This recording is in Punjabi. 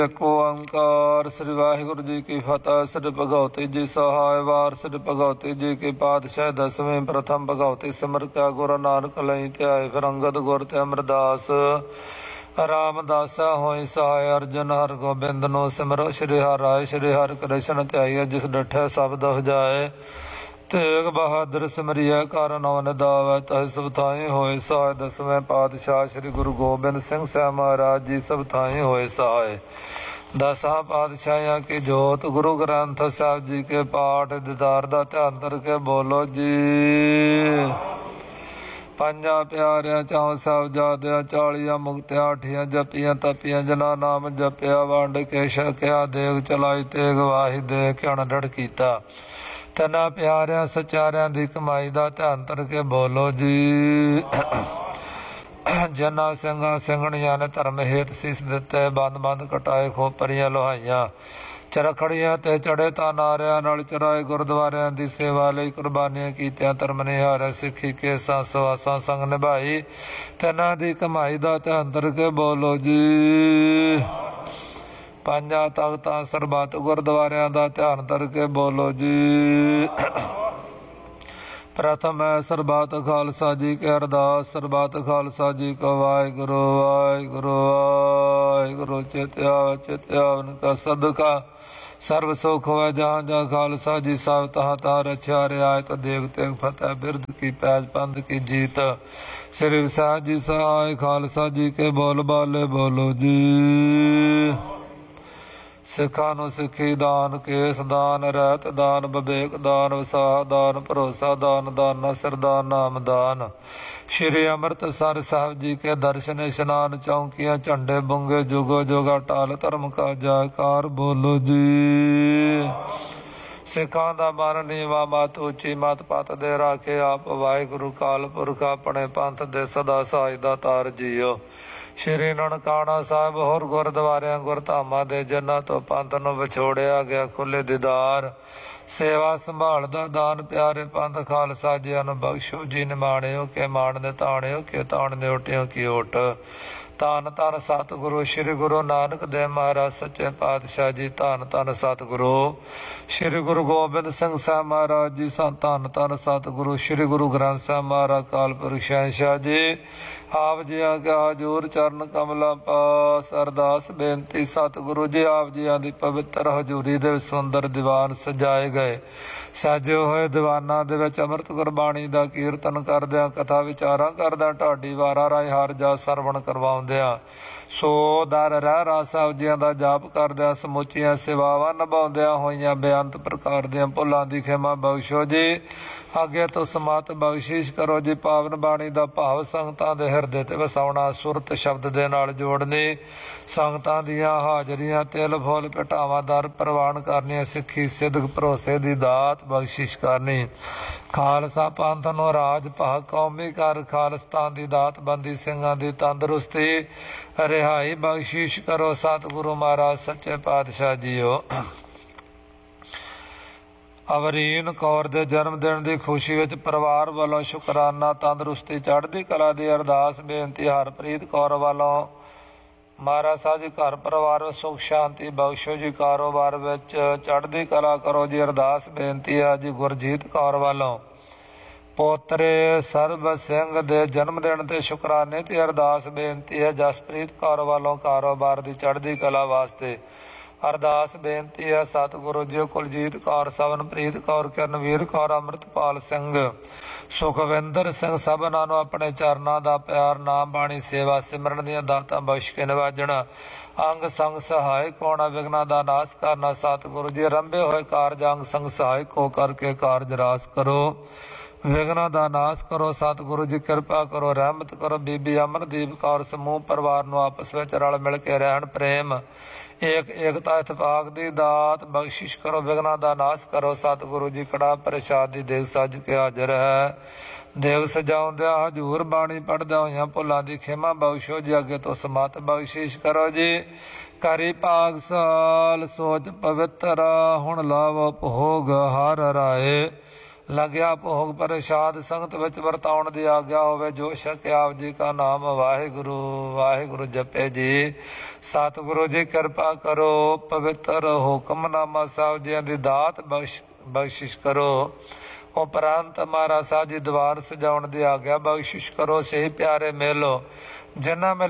ਇੱਕ ਓੰਕਾਰ ਸ੍ਰੀ ਵਾਹਿਗੁਰੂ ਜੀ ਕੀ ਫਤਿਹ। ਸ੍ਰੀ ਭਗਵਤੀ ਜੀ ਸਹਾਇ ਵਾਰ ਸ੍ਰੀ ਭਗਵਤੀ ਜੀ ਕੀ ਪਾਤਸ਼ਾਹ ਦਸਵੇਂ ਪ੍ਰਥਮ ਭਗਵਤੀ ਸਿਮਰ ਕਿਆ ਗੁਰੂ ਨਾਨਕ ਲਈ ਧਿਆਏ ਫਿਰ ਅੰਗਦ ਗੁਰ ਤੇ ਅਮਰਦਾਸ ਰਾਮਦਾਸਾ ਹੋਈ ਸਹਾਇ ਅਰਜਨ ਹਰ ਗੋਬਿੰਦ ਨੂੰ ਸਿਮਰੋ ਸ਼੍ਰੀ ਹਰਿ ਰਾਏ ਸ਼੍ਰੀ ਹਰਿ ਕ੍ਰਿਸ਼ਨ ਧਿਆਈਏ ਜਿਸ ਡਠੇ ਸ਼ਬਦ ਹੋ ਜਾਏ ਤੇਗ ਬਹਾਦਰ ਸਿਮਰਿਆ ਕਰ ਨੌ ਨਿਦਾਵੈ ਤਹਿ ਸਭ ਥਾਈ ਹੋਏ ਸਹਾਇ ਦਸਵੇਂ ਪਾਤਸ਼ਾਹ ਸ੍ਰੀ ਗੁਰੂ ਗੋਬਿੰਦ ਸਿੰਘ ਸਾਹਿਬ ਮਹਾਰਾਜ ਜੀ ਸਭ ਥਾਈ ਹੋਏ ਸਹਾਇ ਦਸਾਂ ਪਾਤਸ਼ਾਹਾਂ ਕੀ ਜੋਤ ਗੁਰੂ ਗ੍ਰੰਥ ਸਾਹਿਬ ਜੀ ਕੇ ਪਾਠ ਦੀਦਾਰ ਦਾ ਧਿਆਨ ਕਰਕੇ ਬੋਲੋ ਜੀ। ਪੰਜਾਂ ਪਿਆਰਿਆਂ ਚੌਂ ਸਾਹਿਬਜ਼ਾਦਿਆਂ 40 ਮੁਕਤਿਆਂ 8 ਜਪੀਆਂ ਤਪੀਆਂ ਜਨਾ ਨਾਮ ਜਪਿਆ ਵੰਡ ਕੇ ਛਕਿਆ ਦੇਗ ਚਲਾਈ ਤੇਗ ਵਾਹੀ ਦੇ ਕੇ ਅਣਡੜ ਕੀਤਾ ਤਿੰਨਾਂ ਪਿਆਰਿਆਂ ਸਚਾਰਿਆਂ ਦੀ ਕਮਾਈ ਦਾ ਧਿਆਨ ਕਰਕੇ ਬੋਲੋ ਜੀ। ਜਿਨ੍ਹਾਂ ਸਿੰਘਾਂ ਸਿੰਘਣੀਆਂ ਨੇ ਧਰਮ ਹੇਤ ਸੀਸ ਦਿੱਤੇ ਬੰਦ ਬੰਦ ਕਟਾਏ ਖੋਪਰੀਆਂ ਲੋਹਾਈਆਂ ਚਰਖੜੀਆਂ ਤੇ ਚੜੇ ਤਾਂ ਨਾਰਿਆਂ ਨਾਲ ਚਰਾਏ ਗੁਰਦੁਆਰਿਆਂ ਦੀ ਸੇਵਾ ਲਈ ਕੁਰਬਾਨੀਆਂ ਕੀਤੀਆਂ ਧਰਮ ਨਿਹਾਰਿਆ ਸਿੱਖੀ ਕੇ ਸਵਾਸਾਂ ਸੰਗ ਨਿਭਾਈ ਤਿੰਨਾਂ ਦੀ ਕਮਾਈ ਦਾ ਧਿਆਨ ਕਰਕੇ ਬੋਲੋ ਜੀ। ਪੰਜਾਂ ਤਖਤਾਂ ਸਰਬੱਤ ਗੁਰਦੁਆਰਿਆਂ ਦਾ ਧਿਆਨ ਕਰਕੇ ਬੋਲੋ ਜੀ। ਪ੍ਰਥਮ ਹੈ ਸਰਬੱਤ ਖਾਲਸਾ ਜੀ ਕੇ ਅਰਦਾਸ ਸਰਬੱਤ ਖਾਲਸਾ ਜੀ ਕਾ ਵਾਹਿਗੁਰੂ ਵਾਹਿਗੁਰੂ ਵਾਹਿਗੁਰੂ ਚੇਤਿਆ ਉਨਕਾ ਸਦਕਾ ਸਰਬ ਸੁਖ ਹੋਵੇ ਜਹਾਂ ਜਹਾਂ ਖਾਲਸਾ ਜੀ ਸਭ ਤਹਾਂ ਤਹਾਂ ਰਛਿਆ ਰਿਆਇਤ ਦੇਗ ਤੇਗ ਫਤਿਹ ਬਿਰਦ ਕੀ ਪੈਜ ਪੰਥ ਕੀ ਜੀਤ ਸ੍ਰੀ ਵਿਸਾਹ ਜੀ ਸਹਾਇ ਖਾਲਸਾ ਜੀ ਕੇ ਬੋਲ ਬਾਲੇ ਬੋਲੋ ਜੀ। ਸਿੱਖਾਂ ਨੂੰ ਸਿੱਖੀ ਦਾਨ ਕੇਸ ਦਾਨ ਰਹਿਤ ਦਾਨ ਵਿਵੇਕ ਦਾਨ ਵਿਸਾਹ ਦਾਨ ਭਰੋਸਾ ਦਾਨ ਦਾਨਾ ਸਰਦਾਨ ਨਾਮ ਦਾਨ ਸ਼੍ਰੀ ਅੰਮ੍ਰਿਤਸਰ ਸਾਹਿਬ ਜੀ ਕੇ ਦਰਸ਼ਨ ਇਸ਼ਨਾਨ ਚੌਂਕੀਆਂ ਝੰਡੇ ਬੁੰਗੇ ਜੁਗੋ ਜੋਗਾ ਟਾਲ ਧਰਮ ਕਾ ਜੈਕਾਰ ਬੋਲੋ ਜੀ। ਸਿੱਖਾਂ ਦਾ ਮਨ ਨੀਵਾ ਮਤ ਉੱਚੀ ਮਤ ਪਤ ਦੇ ਰਾਖੇ ਆਪ ਵਾਹਿਗੁਰੂ ਕਾਲ ਪੁਰਖ ਆਪਣੇ ਪੰਥ ਦੇ ਸਦਾ ਸਹਾਇ ਦਾ ਤਾਰ ਜੀਓ। ਸ਼੍ਰੀ ਨਨਕਾਣਾ ਸਾਹਿਬ ਹੋਰ ਗੁਰਦੁਆਰਿਆਂ ਗੁਰਧਾਮਾਂ ਦੇ ਜਿਨ੍ਹਾਂ ਤੋਂ ਪੰਥ ਨੂੰ ਵਿਛੋੜਿਆ ਗਿਆ ਖੁੱਲੇ ਦੀਦਾਰ ਸੇਵਾ ਸੰਭਾਲ ਦਾ ਦਾਨ ਪਿਆਰੇ ਪੰਥ ਖਾਲਸਾ ਜੀਆਂ ਨੂੰ ਬਖਸ਼ੋ ਜੀ ਨਿਮਾਣਿਓ ਕੇ ਮਾਣ ਦੇ ਤਾਣਿਓ ਕੇ ਤਾਣ ਦੇ ਓਟਿਓ ਕੀ ਓਟ ਧੰਨ ਧੰਨ ਸਤਿਗੁਰੂ ਸ਼੍ਰੀ ਗੁਰੂ ਨਾਨਕ ਦੇਵ ਮਹਾਰਾਜ ਸੱਚੇ ਪਾਤਸ਼ਾਹ ਜੀ ਧੰਨ ਧੰਨ ਸਤਿਗੁਰੂ ਸ਼੍ਰੀ ਗੁਰੂ ਗੋਬਿੰਦ ਸਿੰਘ ਸਾਹਿਬ ਮਹਾਰਾਜ ਜੀ ਧੰਨ ਧੰਨ ਸਤਿਗੁਰੂ ਸ਼੍ਰੀ ਗੁਰੂ ਗ੍ਰੰਥ ਸਾਹਿਬ ਮਹਾਰਾਜ ਕਾਲ ਪੁਰਖ ਸ਼ਹਿਨਸ਼ਾਹ ਜੀ ਆਪ ਜੀਆਂ ਕੇ ਹਜ਼ੂਰ ਚਰਨ ਕਮਲਾਂ ਪਾਸ ਅਰਦਾਸ ਬੇਨਤੀ ਸਤਿਗੁਰੂ ਜੀ ਆਪ ਜੀਆਂ ਦੀ ਪਵਿੱਤਰ ਹਜ਼ੂਰੀ ਦੇ ਸੁੰਦਰ ਦੀਵਾਨ ਸਜਾਏ ਗਏ ਸਾਜੇ ਹੋਏ ਦੀਵਾਨਾਂ ਦੇ ਵਿੱਚ ਅੰਮ੍ਰਿਤ ਗੁਰਬਾਣੀ ਦਾ ਕੀਰਤਨ ਕਰਦਿਆਂ ਕਥਾ ਵਿਚਾਰਾਂ ਕਰਦਿਆਂ ਢਾਡੀ ਵਾਰਾਂ ਰਾਏ ਹਰ ਜਾ ਸਰਵਣ ਕਰਵਾਉਂਦਿਆਂ ਸੋ ਦਰ ਰਹਿ ਰਾਸ ਸਾਹਿਬ ਜੀਆਂ ਦਾ ਜਾਪ ਕਰਦਿਆਂ ਸਮੁੱਚੀਆਂ ਸੇਵਾਵਾਂ ਨਿਭਾਉਂਦਿਆਂ ਹੋਈਆਂ ਬੇਅੰਤ ਪ੍ਰਕਾਰ ਦੀਆਂ ਭੁੱਲਾਂ ਦੀ ਖਿਮਾ ਬਖਸ਼ੋ ਜੀ। ਅੱਗੇ ਤੋਂ ਸਮਤ ਬਖਸ਼ਿਸ਼ ਕਰੋ ਜੀ। ਪਾਵਨ ਬਾਣੀ ਦਾ ਭਾਵ ਸੰਗਤਾਂ ਦੇ ਹਿਰਦੇ ਤੇ ਵਸਾਉਣਾ ਸੁਰਤ ਸ਼ਬਦ ਦੇ ਨਾਲ ਜੋੜਨੀ ਸੰਗਤਾਂ ਦੀਆਂ ਹਾਜ਼ਰੀਆਂ ਤਿਲ ਫੁੱਲ ਭਟਾਵਾਂ ਦਰ ਪ੍ਰਵਾਨ ਕਰਨੀਆਂ ਸਿੱਖੀ ਸਿੱਧਕ ਭਰੋਸੇ ਦੀ ਦਾਤ ਬਖਸ਼ਿਸ਼ ਕਰਨੀ ਖਾਲਸਾ ਪੰਥ ਨੂੰ ਰਾਜ ਭਾਗ ਕੌਮੀ ਕਰ ਖਾਲਸਤਾਨ ਦੀ ਦਾਤ ਬੰਦੀ ਸਿੰਘਾਂ ਦੀ ਤੰਦਰੁਸਤੀ ਰਿਹਾਈ ਬਖਸ਼ਿਸ਼ ਕਰੋ ਸਤਿਗੁਰੂ ਮਹਾਰਾਜ ਸੱਚੇ ਪਾਤਸ਼ਾਹ ਜੀਓ। ਅਵਰੀਨ ਕੌਰ ਦੇ ਜਨਮ ਦਿਨ ਦੀ ਖੁਸ਼ੀ ਵਿੱਚ ਪਰਿਵਾਰ ਵੱਲੋਂ ਸ਼ੁਕਰਾਨਾ ਤੰਦਰੁਸਤੀ ਚੜ੍ਹਦੀ ਕਲਾ ਦੀ ਅਰਦਾਸ ਬੇਨਤੀ ਹਰਪ੍ਰੀਤ ਕੌਰ ਵੱਲੋਂ ਮਹਾਰਾਜ ਸਾਹਿਬ ਜੀ ਘਰ ਪਰਿਵਾਰ ਵਿੱਚ ਸੁਖ ਸ਼ਾਂਤੀ ਬਖਸ਼ੋ ਜੀ ਕਾਰੋਬਾਰ ਵਿੱਚ ਚੜ੍ਹਦੀ ਕਲਾ ਕਰੋ ਜੀ ਅਰਦਾਸ ਬੇਨਤੀ ਹੈ ਜੀ ਗੁਰਜੀਤ ਕੌਰ ਵੱਲੋਂ ਪੋਤਰੇ ਸਰਬ ਸਿੰਘ ਦੇ ਜਨਮ ਦਿਨ ਤੇ ਸ਼ੁਕਰਾਨੇ ਤੇ ਅਰਦਾਸ ਬੇਨਤੀ ਹੈ ਜਸਪ੍ਰੀਤ ਕੌਰ ਵੱਲੋਂ ਕਾਰੋਬਾਰ ਦੀ ਚੜ੍ਹਦੀ ਕਲਾ ਵਾਸਤੇ ਅਰਦਾਸ ਬੇਨਤੀ ਹੈ ਸਤਿਗੁਰੂ ਜੀ ਕੁਲਜੀਤ ਕੌਰ ਸਵਨਪ੍ਰੀਤ ਕੌਰ ਕਰਨਵੀਰ ਕੌਰ ਅੰਮ੍ਰਿਤਪਾਲ ਸਿੰਘ ਸੁਖਵਿੰਦਰ ਸਿੰਘ ਸਭਨਾਂ ਨੂੰ ਆਪਣੇ ਚਰਨਾਂ ਦਾ ਪਿਆਰ ਨਾਮ ਬਾਣੀ ਸੇਵਾ ਸਿਮਰਨ ਦੀਆਂ ਦਾਤਾਂ ਬਖਸ਼ ਕੇ ਨਿਵਾਜਣਾ ਅੰਗ ਸੰਗ ਸਹਾਇਕ ਹੋਣਾ ਵਿਘਨਾਂ ਦਾ ਨਾਸ਼ ਕਰਨਾ ਸਤਿਗੁਰੂ ਜੀ ਰੰਭੇ ਹੋਏ ਕਾਰਜ ਅੰਗ ਸੰਗ ਸਹਾਇਕ ਹੋ ਕਰਕੇ ਕਾਰਜ ਰਾਸ ਕਰੋ ਵਿਘਨਾਂ ਦਾ ਨਾਸ਼ ਕਰੋ ਸਤਿਗੁਰੂ ਜੀ ਕਿਰਪਾ ਕਰੋ ਰਹਿਮਤ ਕਰੋ। ਬੀਬੀ ਅਮਰਦੀਪ ਕੌਰ ਸਮੂਹ ਪਰਿਵਾਰ ਨੂੰ ਆਪਸ ਵਿੱਚ ਰਲ ਮਿਲ ਕੇ ਰਹਿਣ ਪ੍ਰੇਮ ਏਕਤਾ ਇਤਫਾਕ ਦੀ ਦਾਤ ਬਖਸ਼ਿਸ਼ ਕਰੋ ਵਿਘਨਾਂ ਦਾ ਨਾਸ਼ ਕਰੋ ਸਤਿਗੁਰੂ ਜੀ ਕੜਾ ਪ੍ਰਸ਼ਾਦ ਦੀ ਦੇਗ ਸੱਜ ਕੇ ਹਾਜ਼ਰ ਹੈ ਦੇਗ ਸਜਾਉਂਦਿਆਂ ਹਜ਼ੂਰ ਬਾਣੀ ਪੜ੍ਹਦਿਆਂ ਹੋਈਆਂ ਭੁੱਲਾਂ ਦੀ ਖਿਮਾ ਬਖਸ਼ੋ ਜੀ ਅੱਗੇ ਤੋਂ ਸਮਤ ਬਖਸ਼ਿਸ਼ ਕਰੋ ਜੀ। ਕਰੀ ਭਾਗ ਸਾਲ ਸੋਚ ਪਵਿੱਤਰ ਹੁਣ ਲਾਵ ਭੋਗ ਹਰ ਰਾਏ ਲੱਗਿਆ ਭੋਗ ਪ੍ਰਸ਼ਾਦ ਸੰਗਤ ਵਿੱਚ ਵਰਤਾਉਣ ਦੀ ਆਗਿਆ ਹੋਵੇ। ਜੋ ਛਕਿਆ ਆਪ ਜੀ ਕਾ ਨਾਮ ਵਾਹਿਗੁਰੂ ਵਾਹਿਗੁਰੂ ਜਪੇ ਜੀ। ਸਤਿਗੁਰੂ ਜੀ ਕਿਰਪਾ ਕਰੋ, ਪਵਿੱਤਰ ਹੁਕਮਨਾਮਾ ਸਾਹਿਬ ਜੀਆਂ ਦੀ ਦਾਤ ਬਖਸ਼ਿਸ਼ ਕਰੋ। ਉਪਰੰਤ ਮਹਾਰਾਜ ਸਾਹਿਬ ਜੀ ਦੀਵਾਰ ਸਜਾਉਣ ਦੀ ਆਗਿਆ ਬਖਸ਼ਿਸ਼ ਕਰੋ। ਸਹੀ ਪਿਆਰੇ ਮੇਲੋ ਜਿਨ੍ਹਾਂ